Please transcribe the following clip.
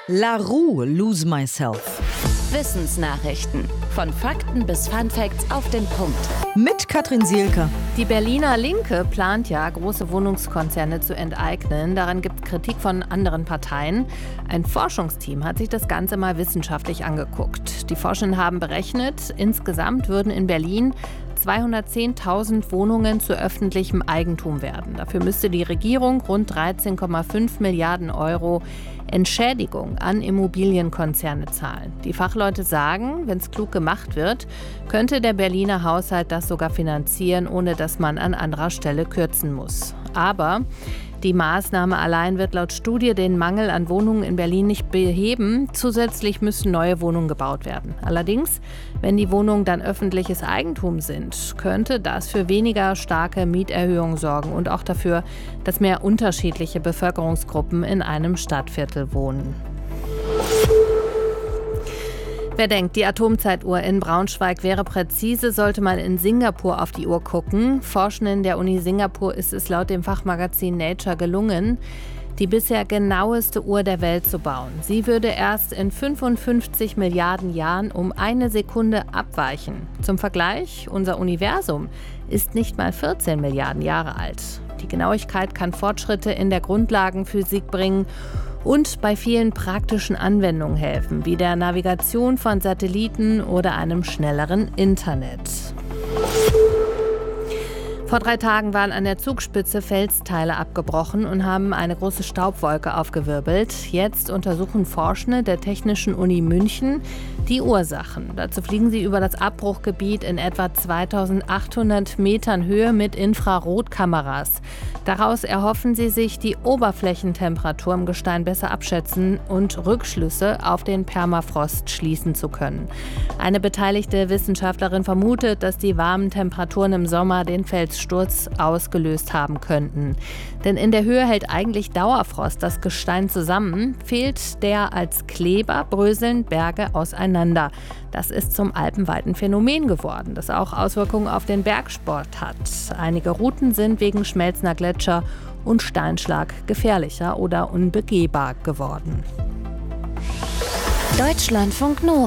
La Roux, Lose Myself. Wissensnachrichten. Von Fakten bis Funfacts auf den Punkt. Mit Katrin Sielke. Die Berliner Linke plant ja, große Wohnungskonzerne zu enteignen. Daran gibt es Kritik von anderen Parteien. Ein Forschungsteam hat sich das Ganze mal wissenschaftlich angeguckt. Die Forschenden haben berechnet, insgesamt würden in Berlin 210.000 Wohnungen zu öffentlichem Eigentum werden. Dafür müsste die Regierung rund 13,5 Milliarden Euro Entschädigung an Immobilienkonzerne zahlen. Die Fachleute sagen, wenn es klug gemacht wird, könnte der Berliner Haushalt das sogar finanzieren, ohne dass man an anderer Stelle kürzen muss. Aber die Maßnahme allein wird laut Studie den Mangel an Wohnungen in Berlin nicht beheben. Zusätzlich müssen neue Wohnungen gebaut werden. Allerdings, wenn die Wohnungen dann öffentliches Eigentum sind, könnte das für weniger starke Mieterhöhungen sorgen und auch dafür, dass mehr unterschiedliche Bevölkerungsgruppen in einem Stadtviertel wohnen. Wer denkt, die Atomzeituhr in Braunschweig wäre präzise, sollte mal in Singapur auf die Uhr gucken. Forschenden der Uni Singapur ist es laut dem Fachmagazin Nature gelungen, die bisher genaueste Uhr der Welt zu bauen. Sie würde erst in 55 Milliarden Jahren um 1 Sekunde abweichen. Zum Vergleich, unser Universum ist nicht mal 14 Milliarden Jahre alt. Die Genauigkeit kann Fortschritte in der Grundlagenphysik bringen und bei vielen praktischen Anwendungen helfen, wie der Navigation von Satelliten oder einem schnelleren Internet. Vor 3 Tagen waren an der Zugspitze Felsteile abgebrochen und haben eine große Staubwolke aufgewirbelt. Jetzt untersuchen Forschende der Technischen Uni München die Ursachen. Dazu fliegen sie über das Abbruchgebiet in etwa 2800 Metern Höhe mit Infrarotkameras. Daraus erhoffen sie sich, die Oberflächentemperatur im Gestein besser abschätzen und Rückschlüsse auf den Permafrost schließen zu können. Eine beteiligte Wissenschaftlerin vermutet, dass die warmen Temperaturen im Sommer den Felssturz ausgelöst haben könnten. Denn in der Höhe hält eigentlich Dauerfrost das Gestein zusammen. Fehlt der als Kleber, bröseln Berge auseinander. Das ist zum alpenweiten Phänomen geworden, das auch Auswirkungen auf den Bergsport hat. Einige Routen sind wegen schmelzender Gletscher und Steinschlag gefährlicher oder unbegehbar geworden. Deutschlandfunk Nova.